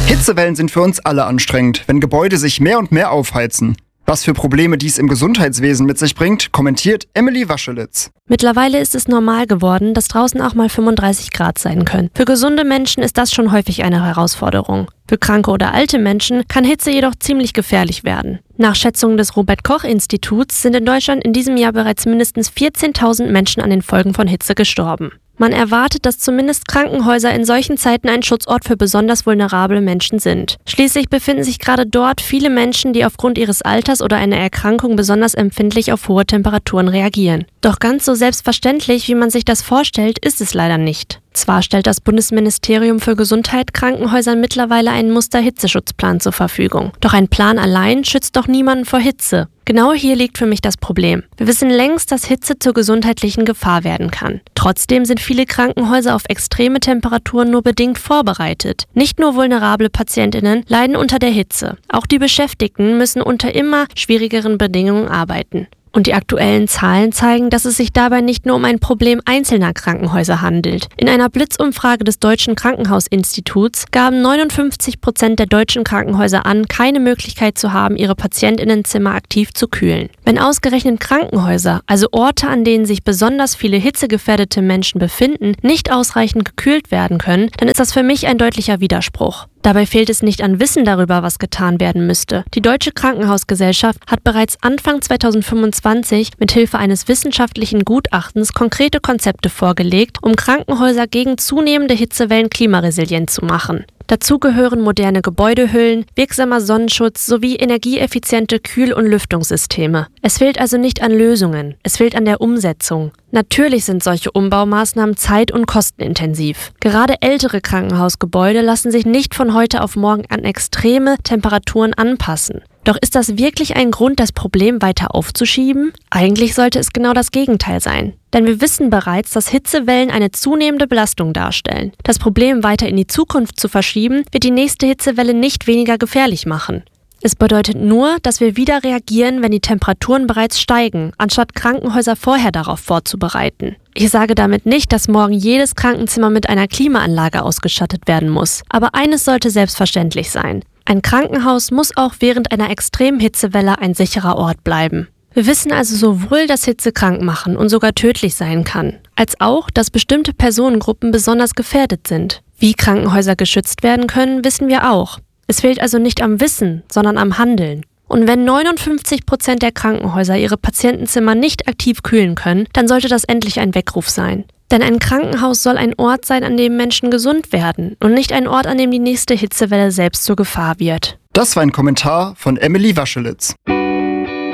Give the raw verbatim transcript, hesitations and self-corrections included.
Hitzewellen sind für uns alle anstrengend, wenn Gebäude sich mehr und mehr aufheizen. Was für Probleme dies im Gesundheitswesen mit sich bringt, kommentiert Emily Waschelitz. Mittlerweile ist es normal geworden, dass draußen auch mal fünfunddreißig Grad sein können. Für gesunde Menschen ist das schon häufig eine Herausforderung. Für kranke oder alte Menschen kann Hitze jedoch ziemlich gefährlich werden. Nach Schätzungen des Robert-Koch-Instituts sind in Deutschland in diesem Jahr bereits mindestens vierzehntausend Menschen an den Folgen von Hitze gestorben. Man erwartet, dass zumindest Krankenhäuser in solchen Zeiten ein Schutzort für besonders vulnerable Menschen sind. Schließlich befinden sich gerade dort viele Menschen, die aufgrund ihres Alters oder einer Erkrankung besonders empfindlich auf hohe Temperaturen reagieren. Doch ganz so selbstverständlich, wie man sich das vorstellt, ist es leider nicht. Zwar stellt das Bundesministerium für Gesundheit Krankenhäusern mittlerweile einen Muster-Hitzeschutzplan zur Verfügung. Doch ein Plan allein schützt doch niemanden vor Hitze. Genau hier liegt für mich das Problem. Wir wissen längst, dass Hitze zur gesundheitlichen Gefahr werden kann. Trotzdem sind viele Krankenhäuser auf extreme Temperaturen nur bedingt vorbereitet. Nicht nur vulnerable PatientInnen leiden unter der Hitze. Auch die Beschäftigten müssen unter immer schwierigeren Bedingungen arbeiten. Und die aktuellen Zahlen zeigen, dass es sich dabei nicht nur um ein Problem einzelner Krankenhäuser handelt. In einer Blitzumfrage des Deutschen Krankenhausinstituts gaben neunundfünfzig Prozent der deutschen Krankenhäuser an, keine Möglichkeit zu haben, ihre PatientInnenzimmer aktiv zu kühlen. Wenn ausgerechnet Krankenhäuser, also Orte, an denen sich besonders viele hitzegefährdete Menschen befinden, nicht ausreichend gekühlt werden können, dann ist das für mich ein deutlicher Widerspruch. Dabei fehlt es nicht an Wissen darüber, was getan werden müsste. Die Deutsche Krankenhausgesellschaft hat bereits Anfang zweitausendfünfundzwanzig mit Hilfe eines wissenschaftlichen Gutachtens konkrete Konzepte vorgelegt, um Krankenhäuser gegen zunehmende Hitzewellen klimaresilient zu machen. Dazu gehören moderne Gebäudehüllen, wirksamer Sonnenschutz sowie energieeffiziente Kühl- und Lüftungssysteme. Es fehlt also nicht an Lösungen, es fehlt an der Umsetzung. Natürlich sind solche Umbaumaßnahmen zeit- und kostenintensiv. Gerade ältere Krankenhausgebäude lassen sich nicht von heute auf morgen an extreme Temperaturen anpassen. Doch ist das wirklich ein Grund, das Problem weiter aufzuschieben? Eigentlich sollte es genau das Gegenteil sein. Denn wir wissen bereits, dass Hitzewellen eine zunehmende Belastung darstellen. Das Problem weiter in die Zukunft zu verschieben, wird die nächste Hitzewelle nicht weniger gefährlich machen. Es bedeutet nur, dass wir wieder reagieren, wenn die Temperaturen bereits steigen, anstatt Krankenhäuser vorher darauf vorzubereiten. Ich sage damit nicht, dass morgen jedes Krankenzimmer mit einer Klimaanlage ausgestattet werden muss. Aber eines sollte selbstverständlich sein. Ein Krankenhaus muss auch während einer extremen Hitzewelle ein sicherer Ort bleiben. Wir wissen also sowohl, dass Hitze krank machen und sogar tödlich sein kann, als auch, dass bestimmte Personengruppen besonders gefährdet sind. Wie Krankenhäuser geschützt werden können, wissen wir auch. Es fehlt also nicht am Wissen, sondern am Handeln. Und wenn neunundfünfzig Prozent der Krankenhäuser ihre Patientenzimmer nicht aktiv kühlen können, dann sollte das endlich ein Weckruf sein. Denn ein Krankenhaus soll ein Ort sein, an dem Menschen gesund werden und nicht ein Ort, an dem die nächste Hitzewelle selbst zur Gefahr wird. Das war ein Kommentar von Emily Waschelitz.